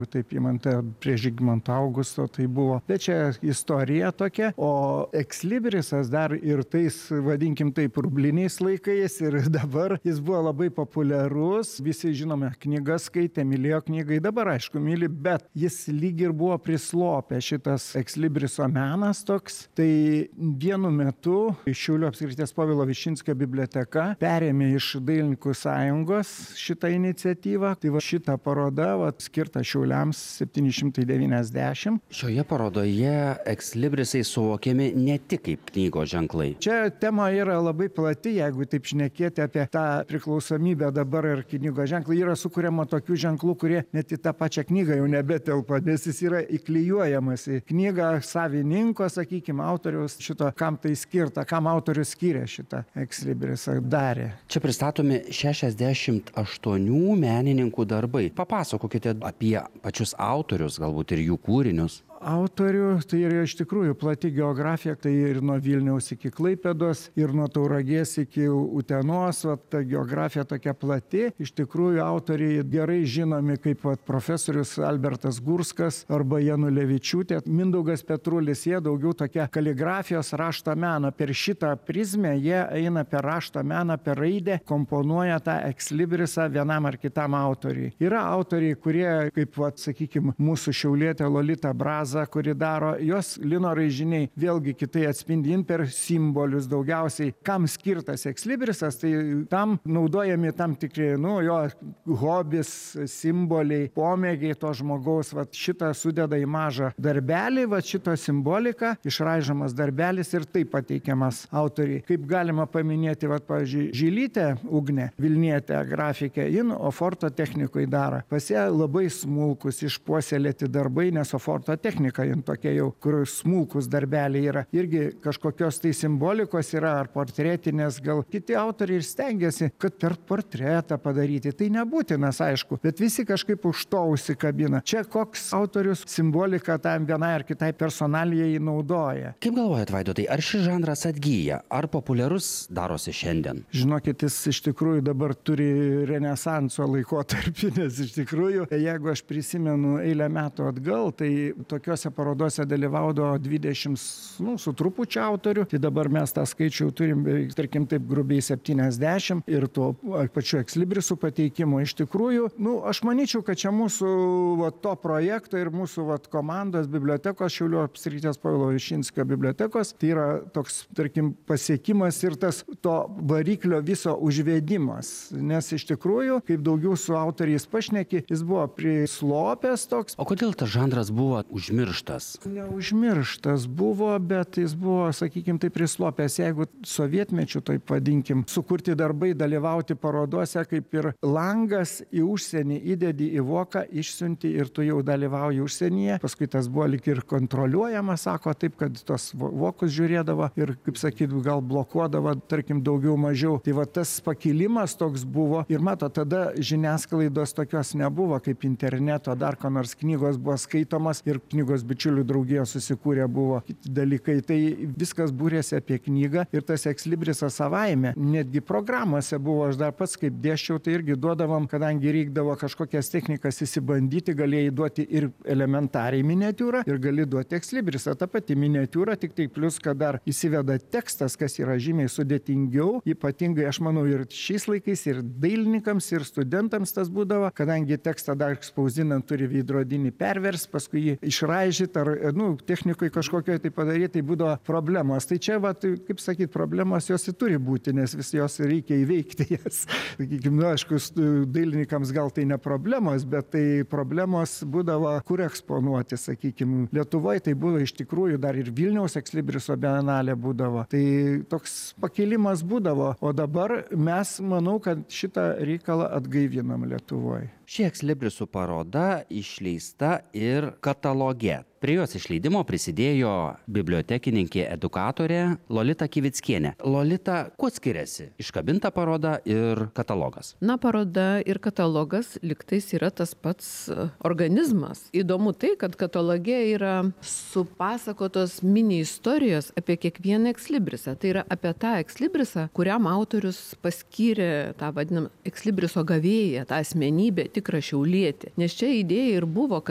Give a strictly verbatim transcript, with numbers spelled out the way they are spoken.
Taip imant prie Žygimanto Augusto tai buvo. Bet čia istorija tokia, o ekslibrisas dar ir tais, vadinkim taip, rubliniais laikais ir dabar jis buvo labai populiarus. Visi žinome, knygas skaitė, mylėjo knygai, dabar aišku myli, bet jis lyg ir buvo prislopę šitas ekslibriso menas toks. Tai vienu metu Šiaulių apskrities Povilo Višinskio biblioteka perėmė iš Dailininkų sąjungos šitą iniciatyvą. Tai va šita paroda va, skirta Šiauliams septyni šimtai devyniasdešimt. Šioje parodoje ekslibrisai suvokiami ne tik kaip knygos ženklai. Čia tema yra labai plati, jeigu taip šnekėti apie tą priklausomybę dabar ir knygos ženklai. Yra sukuriama tokių ženklų, kurie net į tą pačią knygą jau nebetelpa, nes jis yra įklijuojamas į knygą savininko, sakykime, autoriaus šito, kam tai skirta, kam autorius skyrė šitą ekslibrisą, darė. Čia pristatomi šešiasdešimt aštuonių menininkų darbai. Papasakokite apie pačius autorius, galbūt ir jų kūrinius. Autorių, tai yra iš tikrųjų plati geografija, tai ir nuo Vilniaus iki Klaipėdos, ir nuo Tauragės iki Utenos, va, ta geografija tokia plati. Iš tikrųjų autoriai gerai žinomi kaip va, profesorius Albertas Gurskas arba Janulevičiūtė, Mindaugas Petrulis, jie daugiau tokia kaligrafijos rašto meno. Per šitą prizmę jie eina per rašto meną, per raidę, komponuoja tą ekslibrisą vienam ar kitam autoriui. Yra autoriai, kurie, kaip, va, sakykime, mūsų šiaulietė Lolita Braza, kuri daro, jos lino raižiniai vėlgi kitai atspindint per simbolius daugiausiai. Kam skirtas ekslibrisas, tai tam naudojami tam tikri, nu, jo hobis, simboliai, pomėgiai to žmogaus. Vat šitą sudeda į mažą darbelį, vat šito simbolika, išraižomas darbelis ir taip pateikiamas autoriai. Kaip galima paminėti, vat, pavyzdžiui, Žilytė Ugnė, Vilnietė grafikė, jin Oforto technikoj daro. Pas ją labai smulkus, išpuoselėti darbai, nes Oforto technika jin tokia jau, kur smulkus darbeliai yra. Irgi kažkokios tai simbolikos yra, ar portretinės, gal kiti autoriai ir stengiasi, kad per portretą padaryti. Tai nebūtinas, aišku, bet visi kažkaip už to užsikabina. Čia koks autorius simboliką tam vienai ar kitai personalijai naudoja. Kaip galvojat, Vaidotai, ar šis žanras atgyja, ar populiarus darosi šiandien? Žinokit, jis iš tikrųjų dabar turi renesanso laikotarpį, nes iš tikrųjų, jeigu aš prisimenu eilę metų atgal, tai tokiuose parodose dalyvaudavo dvidešimt, nu, su trupučiu autorių, tai dabar mes tą skaičių turim, tarkim, taip grubiai septyniasdešimt ir tuo pačiu ekslibrisų pateikimo. Iš tikrųjų, nu, aš manyčiau, kad čia mūsų va, to projekto ir mūsų va, komandos bibliotekos, Šiaulių apskrities Povilo Višinskio bibliotekos, tai yra toks, tarkim, pasiekimas ir tas to variklio viso užvedimas. Nes iš tikrųjų, kaip daugiau su autoriais pašneki, jis buvo prislopęs toks. O kodėl tas žanras buvo užmirštas? Neužmirštas buvo, bet jis buvo, sakykime, tai prislopęs. Jeigu sovietmečių, taip vadinkim, sukurti darbai, dalyvauti parodose, kaip ir langas į užsienį įdedi į voką, išsiunti ir tu jau dalyvauji užsienyje. Paskui tas buvo lik ir kontroliuojama, sako, taip, kad tos vokus žiūrėdavo ir, kaip sakyt, gal blokuodavo, tarkim, daugiau mažiau. Tai va tas pakilimas toks buvo ir mato, tada žiniasklaidos tokios nebuvo, kaip interneto, dar ko nors knygos buvo skaitomas ir knygos bičiulių draugijos susikūrė buvo kiti dalykai. Tai viskas būrėsi apie knygą ir tas ekslibrisas savaime. Netgi programuose buvo, aš dar pats kaip dėsčiau, tai irgi duodavom, kadangi reikdavo kažkokias technikas įsibandyti, galėjai duoti ir elementariai miniatiūrą ir gali duoti ekslibrisą. Ta pati miniatiūra, tik tai plus, kad dar įsiveda tekstas, kas yra žymiai sudėtingiau. Ypatingai, aš manau, ir šiais laikais, ir dailininkams, ir studentams tas būdavo, kadangi tekstą dar spausdinant turi veidrodinį pervers, paskui jį išraižyti ar, nu, technikui kažkokiai tai padaryti, tai būdavo problemos. Tai čia, va, tai, kaip sakyt, problemos jos ir turi būti, nes vis jos reikia įveikti jas. Sakykime, nu, aišku, dailininkams gal tai ne problemos, bet tai problemos būdavo, kur eksponuoti, sakykime. Lietuvoje tai buvo iš tikrųjų dar ir Vilniaus ekslibriso bienalė būdavo. Tai toks pakilimas būdavo, o dabar mes, manau, kad šitą reikalą atgaivinam Lietuvoje. Ši ekslibrisų paroda išleista ir kataloge. Prie jos išleidimo prisidėjo bibliotekininkė edukatorė Lolita Kivickienė. Lolita, kuo skiriasi iškabinta paroda ir katalogas? Na, paroda ir katalogas liktais yra tas pats organizmas. Įdomu tai, kad kataloge yra supasakotos mini istorijos apie kiekvieną ekslibrisą. Tai yra apie tą ekslibrisą, kuriam autorius paskyrė tą vadinamą ekslibriso gavėją, tą asmenybę, tikrą šiaulietį. Nes čia idėja ir buvo,